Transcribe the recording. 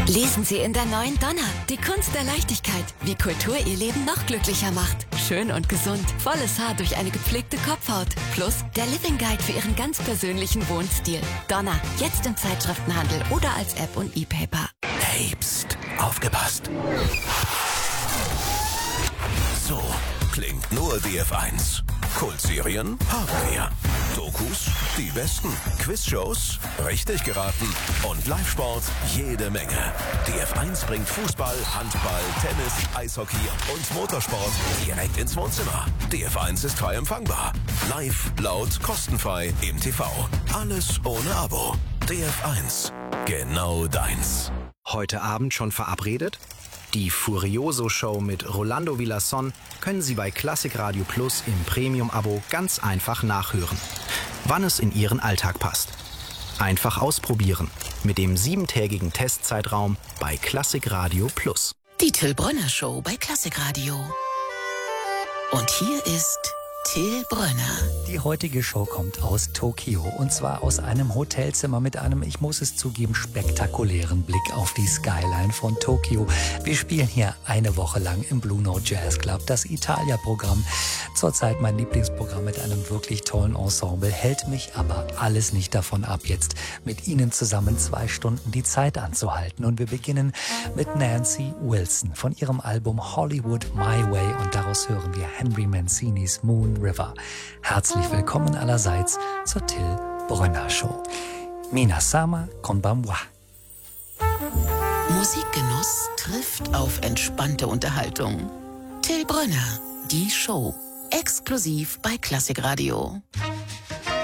Lesen Sie in der neuen Donna, die Kunst der Leichtigkeit, wie Kultur Ihr Leben noch glücklicher macht. Schön und gesund, volles Haar durch eine gepflegte Kopfhaut. Plus der Living Guide für Ihren ganz persönlichen Wohnstil. Donna, jetzt im Zeitschriftenhandel oder als App und E-Paper. Hey, pst, aufgepasst. So klingt nur DF1. Kultserien haben wir. Dokus, die besten. Quizshows, richtig geraten. Und Live-Sport, jede Menge. DF1 bringt Fußball, Handball, Tennis, Eishockey und Motorsport direkt ins Wohnzimmer. DF1 ist frei empfangbar. Live, laut, kostenfrei im TV. Alles ohne Abo. DF1, genau deins. Heute Abend schon verabredet? Die Furioso-Show mit Rolando Villazón können Sie bei Classic Radio Plus im Premium-Abo ganz einfach nachhören, wann es in Ihren Alltag passt. Einfach ausprobieren mit dem 7-tägigen Testzeitraum bei Classic Radio Plus. Die Till Brönner Show bei Classic Radio. Und hier ist Till Brönner. Die heutige Show kommt aus Tokio und zwar aus einem Hotelzimmer mit einem, ich muss es zugeben, spektakulären Blick auf die Skyline von Tokio. Wir spielen hier eine Woche lang im Blue Note Jazz Club, das Italia-Programm. Zurzeit mein Lieblingsprogramm mit einem wirklich tollen Ensemble, hält mich aber alles nicht davon ab, jetzt mit Ihnen zusammen 2 Stunden die Zeit anzuhalten. Und wir beginnen mit Nancy Wilson von ihrem Album Hollywood My Way und daraus hören wir Henry Mancinis Moon River. Herzlich willkommen allerseits zur Till Brönner Show. Minasama konbanwa. Musikgenuss trifft auf entspannte Unterhaltung. Till Brönner, die Show. Exklusiv bei Classic Radio.